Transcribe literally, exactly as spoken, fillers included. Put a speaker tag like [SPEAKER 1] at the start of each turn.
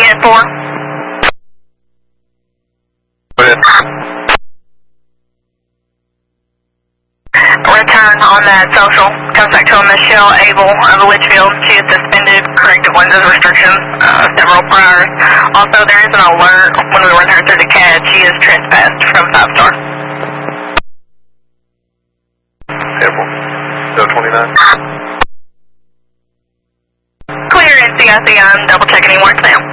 [SPEAKER 1] ten four. Return on that social. Comes back to a Michelle Abel of Litchfield. She is suspended, corrective lenses restrictions, uh, several priors. Also, there is an alert when we run her through the C A D. She is trespassed from Five Star.
[SPEAKER 2] April. Go twenty-nine.
[SPEAKER 1] Clear N C I C. I'm double checking any warrants, ma'am.